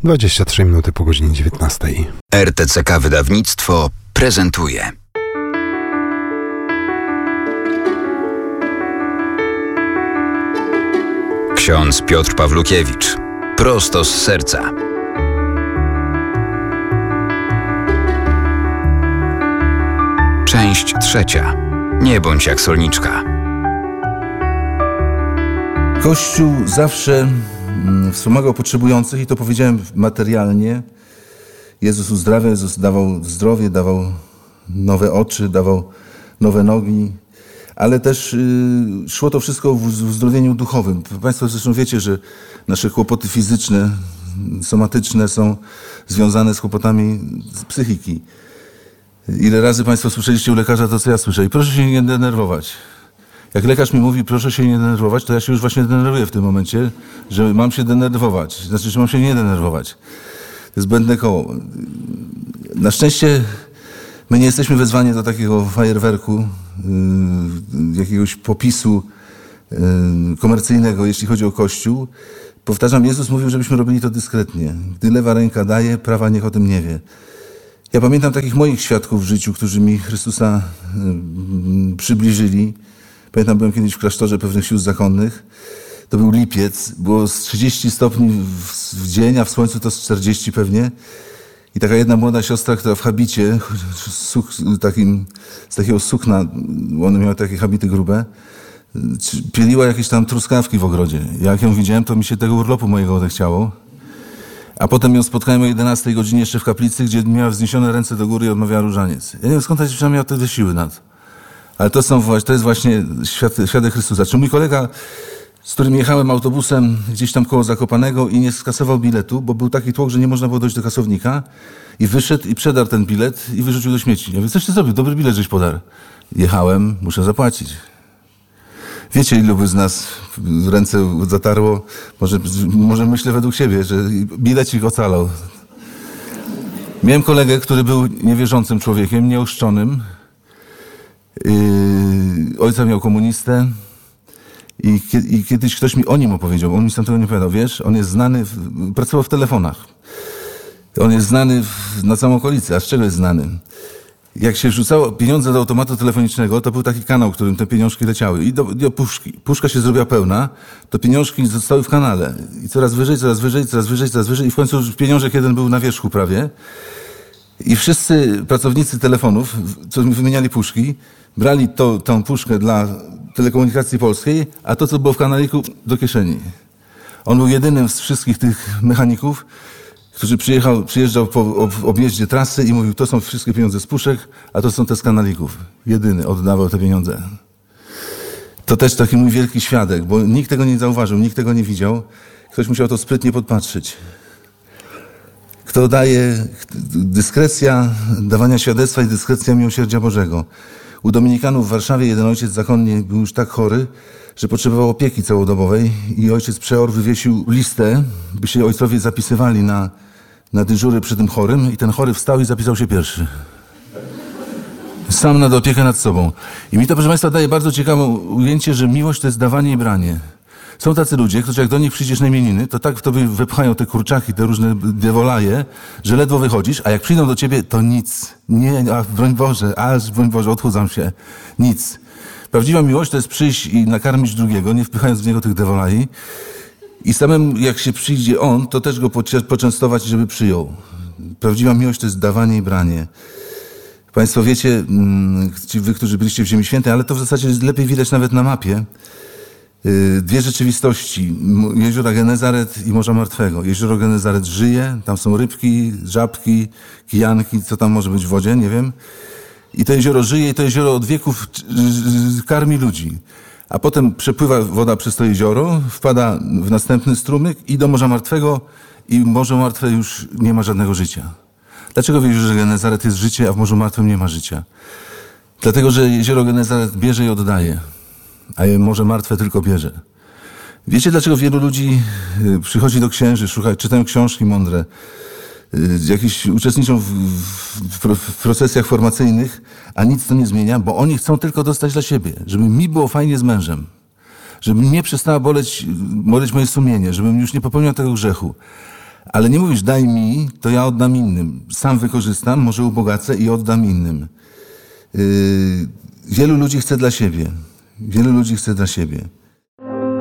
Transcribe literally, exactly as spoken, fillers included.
dwadzieścia trzy minuty po godzinie dziewiętnastej. R T C K Wydawnictwo prezentuje. Ksiądz Piotr Pawlukiewicz. Prosto z serca. Część trzecia. Nie bądź jak solniczka. Kościół zawsze wspomagał potrzebujących i to powiedziałem materialnie. Jezus uzdrawiał, Jezus dawał zdrowie, dawał nowe oczy, dawał nowe nogi, ale też y, szło to wszystko w uzdrowieniu duchowym. Państwo zresztą wiecie, że nasze kłopoty fizyczne, somatyczne są związane z kłopotami z psychiki. Ile razy Państwo słyszeliście u lekarza to, co ja słyszę. I proszę się nie denerwować. Jak lekarz mi mówi, proszę się nie denerwować, to ja się już właśnie denerwuję w tym momencie, że mam się denerwować. Znaczy, że mam się nie denerwować. To jest błędne koło. Na szczęście my nie jesteśmy wezwani do takiego fajerwerku, yy, jakiegoś popisu yy, komercyjnego, jeśli chodzi o Kościół. Powtarzam, Jezus mówił, żebyśmy robili to dyskretnie. Gdy lewa ręka daje, prawa niech o tym nie wie. Ja pamiętam takich moich świadków w życiu, którzy mi Chrystusa yy, przybliżyli. Pamiętam, byłem kiedyś w klasztorze pewnych sióstr zakonnych. To był lipiec, było z trzydzieści stopni w, w dzień, a w słońcu to z czterdzieści pewnie. I taka jedna młoda siostra, która w habicie, suk, takim, z takiego sukna, one miały takie habity grube, pieliła jakieś tam truskawki w ogrodzie. Jak ją widziałem, to mi się tego urlopu mojego odechciało. A potem ją spotkałem o jedenastej godzinie jeszcze w kaplicy, gdzie miała wzniesione ręce do góry i odmawiała różaniec. Ja nie wiem, skąd ta dziewczyna miała tyle siły na to. Ale to, są, to jest właśnie świadek, świadek Chrystusa. Czy mój kolega, z którym jechałem autobusem gdzieś tam koło Zakopanego i nie skasował biletu, bo był taki tłok, że nie można było dojść do kasownika i wyszedł i przedarł ten bilet i wyrzucił do śmieci. Ja mówię, coś ty zrobił? Dobry bilet żeś podarł. Jechałem, muszę zapłacić. Wiecie, ilu by z nas ręce zatarło? Może, może myślę według siebie, że bilecik ocalał. Miałem kolegę, który był niewierzącym człowiekiem, nieochrzczonym. Yy, ojca miał komunistę i, i kiedyś ktoś mi o nim opowiedział, on mi sam tego nie powiedział, wiesz, on jest znany, w, pracował w telefonach, on jest znany w, na całą okolicę, a z czego jest znany? Jak się rzucało pieniądze do automatu telefonicznego, to był taki kanał, którym te pieniążki leciały i do, do puszki. Puszka się zrobiła pełna, to pieniążki zostały w kanale i coraz wyżej, coraz wyżej, coraz wyżej, coraz wyżej i w końcu już pieniążek jeden był na wierzchu prawie. I wszyscy pracownicy telefonów, co mi wymieniali puszki, brali to, tą puszkę dla telekomunikacji polskiej, a to, co było w kanaliku, do kieszeni. On był jedynym z wszystkich tych mechaników, który przyjechał, przyjeżdżał po objeździe trasy i mówił, to są wszystkie pieniądze z puszek, a to są te z kanalików. Jedyny oddawał te pieniądze. To też taki mój wielki świadek, bo nikt tego nie zauważył, nikt tego nie widział. Ktoś musiał to sprytnie podpatrzyć. Kto daje, dyskrecja dawania świadectwa i dyskrecja miłosierdzia Bożego. U dominikanów w Warszawie jeden ojciec zakonnie był już tak chory, że potrzebował opieki całodobowej i ojciec przeor wywiesił listę, by się ojcowie zapisywali na, na dyżury przy tym chorym i ten chory wstał i zapisał się pierwszy. Sam nad opiekę nad sobą. I mi to, proszę Państwa, daje bardzo ciekawe ujęcie, że miłość to jest dawanie i branie. Są tacy ludzie, którzy jak do nich przyjdziesz na imieniny, to tak w tobie wypchają te kurczaki, te różne dewolaje, że ledwo wychodzisz, a jak przyjdą do ciebie, to nic. Nie, a broń Boże, aż broń Boże, odchudzam się. Nic. Prawdziwa miłość to jest przyjść i nakarmić drugiego, nie wpychając w niego tych dewolai. I samym jak się przyjdzie on, to też go poczęstować, żeby przyjął. Prawdziwa miłość to jest dawanie i branie. Państwo wiecie, ci wy, którzy byliście w Ziemi Świętej, ale to w zasadzie lepiej widać nawet na mapie. Dwie rzeczywistości. Jeziora Genezaret i Morza Martwego. Jezioro Genezaret żyje, tam są rybki, żabki, kijanki, co tam może być w wodzie, nie wiem. I to jezioro żyje i to jezioro od wieków karmi ludzi. A potem przepływa woda przez to jezioro, wpada w następny strumyk i do Morza Martwego i Morze Martwe już nie ma żadnego życia. Dlaczego w jeziorze Genezaret jest życie, a w Morzu Martwym nie ma życia? Dlatego, że jezioro Genezaret bierze i oddaje, a Morze Martwe tylko bierze. Wiecie, dlaczego wielu ludzi przychodzi do księży, szuka, czytają książki mądre, jakieś uczestniczą w, w, w procesjach formacyjnych, a nic to nie zmienia, bo oni chcą tylko dostać dla siebie, żeby mi było fajnie z mężem, żeby mnie przestało boleć, boleć moje sumienie, żebym już nie popełniał tego grzechu. Ale nie mówisz, daj mi, to ja oddam innym. Sam wykorzystam, może ubogacę i oddam innym. Yy, wielu ludzi chce dla siebie. Wielu ludzi chce dla siebie.